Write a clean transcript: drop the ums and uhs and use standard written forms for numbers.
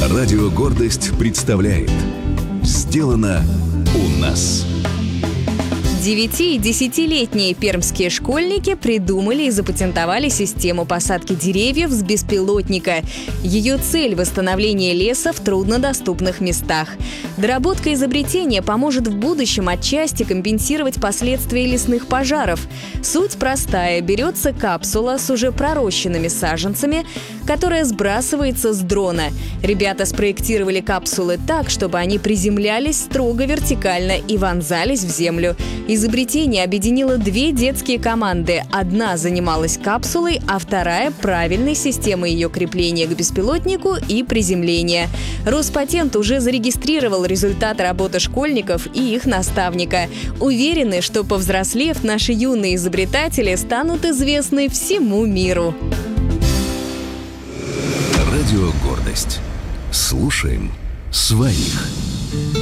Радио «Гордость» представляет «Сделано у нас». 9- и 10-летние пермские школьники придумали и запатентовали систему посадки деревьев с беспилотника. Ее цель – восстановление леса в труднодоступных местах. Доработка изобретения поможет в будущем отчасти компенсировать последствия лесных пожаров. Суть простая – берется капсула с уже пророщенными саженцами, которая сбрасывается с дрона. Ребята спроектировали капсулы так, чтобы они приземлялись строго вертикально и вонзались в землю. Изобретение объединило две детские команды. Одна занималась капсулой, а вторая – правильной системой ее крепления к беспилотнику и приземления. Роспатент уже зарегистрировал результаты работы школьников и их наставника. Уверены, что, повзрослев, наши юные изобретатели станут известны всему миру. Радио «Гордость». Слушаем своих.